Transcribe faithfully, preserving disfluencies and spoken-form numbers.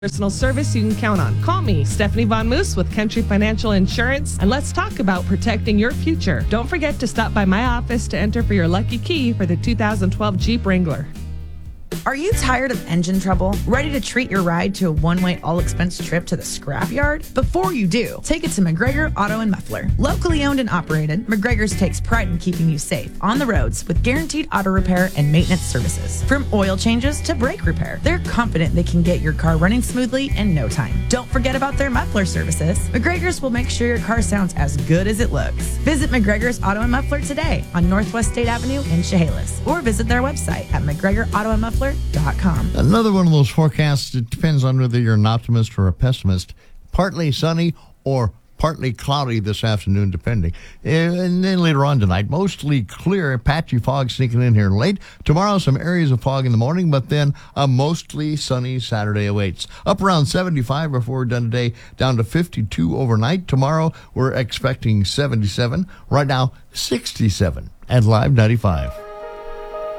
Personal service you can count on. Call me, Stephanie Von Moose with Country Financial Insurance, and let's talk about protecting your future. Don't forget to stop by my office to enter for your lucky key for the two thousand twelve Jeep Wrangler. Are you tired of engine trouble? Ready to treat your ride to a one-way all-expense trip to the scrapyard? Before you do, take it to McGregor Auto and Muffler. Locally owned and operated, McGregor's takes pride in keeping you safe on the roads with guaranteed auto repair and maintenance services. From oil changes to brake repair, they're confident they can get your car running smoothly in no time. Don't forget about their muffler services. McGregor's will make sure your car sounds as good as it looks. Visit McGregor's Auto and Muffler today on Northwest State Avenue in Chehalis, or visit their website at McGregor Auto and Muffler dot com. Another one of those forecasts, it depends on whether you're an optimist or a pessimist. Partly sunny or partly cloudy this afternoon, depending. And then later on tonight, mostly clear, patchy fog sneaking in here late. Tomorrow, some areas of fog in the morning, but then a mostly sunny Saturday awaits. Up around seventy-five before we're done today, down to fifty-two overnight. Tomorrow, we're expecting seventy-seven. Right now, sixty-seven at Live ninety-five.